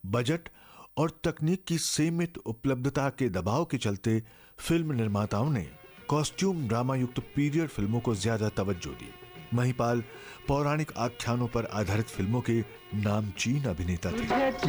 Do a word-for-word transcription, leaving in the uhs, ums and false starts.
Budget और तकनीक की सीमित उपलब्धता के दबाव के चलते फिल्म निर्माताओं ने कॉस्ट्यूम ड्रामा युक्त पीरियड फिल्मों को ज्यादा तवज्जो दी। महिपाल पौराणिक आख्यानों पर आधारित फिल्मों के नामचीन अभिनेता थे।